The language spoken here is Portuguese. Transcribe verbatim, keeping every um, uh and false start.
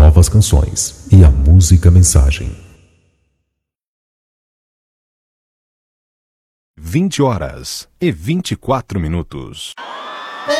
novas canções e a música mensagem. vinte horas e vinte e quatro minutos.